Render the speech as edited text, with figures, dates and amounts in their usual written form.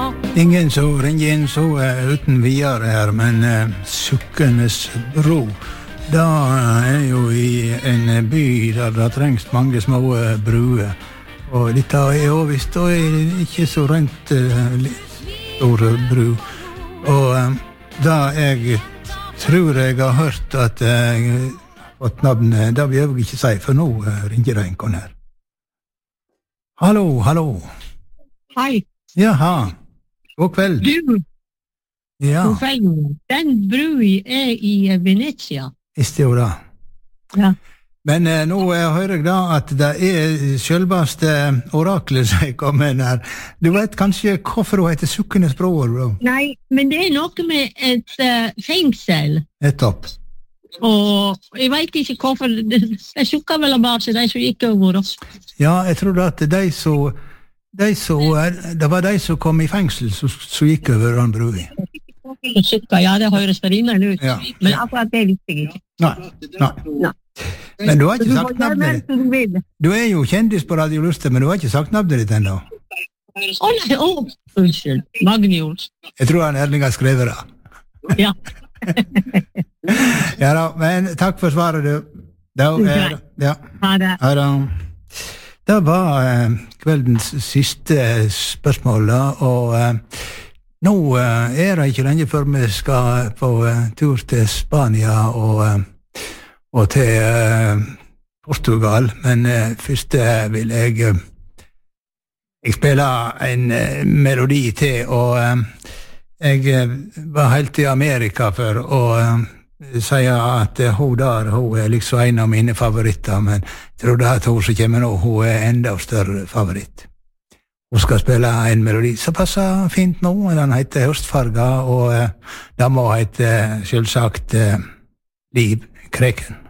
Ingen så ringer inn så uten videre her, men Sukkenes bro, da jo i en by der det trengs mange små bruer. Og dette jo visst, og ikke så rent store bru. Og da jeg tror jeg har hørt at jeg fått navnet, da vil jeg ikke si, for nå ringer det en kon her. Hallo, hallo. Hei. Jaha. God kveld. Du, Ja, god kveld. Den brui i Venezia. visste jo det. Ja. Men nå hører jeg da at det selveste oraklet som kommer her. Du vet kanskje hvorfor hun heter Sukkenes bro, bro? Nei, men det noe med et fengsel. Nettopp. Og jeg vet ikke hvorfor. Det sukket vel bare til de som gikk over oss. Ja, jeg tror at det var de som kom i fengsel som gikk over den brua. Sukket, ja, det høres rimelig ut. Ja. Men akkurat det visste jeg ikke. Nei. Men du har ikke sagt navnet ditt. Du jo kjendis på Radio Luster, men du har ikke sagt navnet ditt ennå. Nei, unnskyld. Magnus. Jeg tror han Erling har skrevet det. Ja. Ja da, men takk for svaret, du. Ja. Ha det. Ja da. Det var kveldens siste spørsmål, da, og nå det ikke lenge før vi skal på tur til Spania og til Portugal, men først vil jeg spille en melodi til, og jeg var helt i Amerika for å si at hun liksom en av mine favoritter, men jeg tror det at hun som kommer nå, hun enda større favoritt. Hun skal spille en melodi som passer fint nå, den heter Høstfarga, og den må hete selvsagt Liv Kreken.